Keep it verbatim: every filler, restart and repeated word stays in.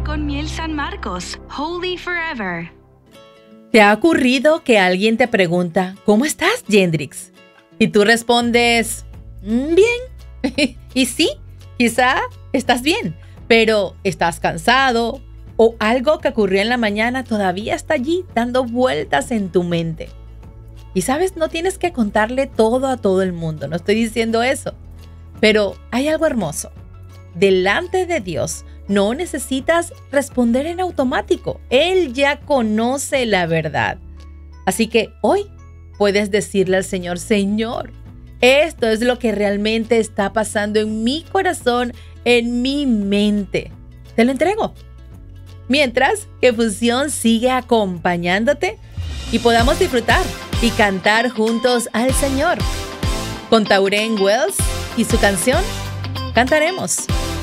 con Miel San Marcos, Holy Forever. ¿Te ha ocurrido que alguien te pregunta, ¿cómo estás, Yendrix? Y tú respondes, bien. Y sí, quizá estás bien, pero estás cansado o algo que ocurrió en la mañana todavía está allí dando vueltas en tu mente. Y sabes, no tienes que contarle todo a todo el mundo, no estoy diciendo eso. Pero hay algo hermoso. Delante de Dios no necesitas responder en automático. Él ya conoce la verdad. Así que hoy puedes decirle al Señor, Señor, esto es lo que realmente está pasando en mi corazón, en mi mente. Te lo entrego. Mientras que Fusión sigue acompañándote y podamos disfrutar y cantar juntos al Señor. Con Tauren Wells y su canción, cantaremos.